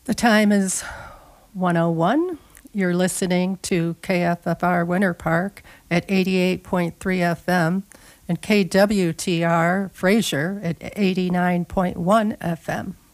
The time is 1:01. You're listening to KFFR Winter Park at 88.3 FM and KWTR Fraser at 89.1 FM.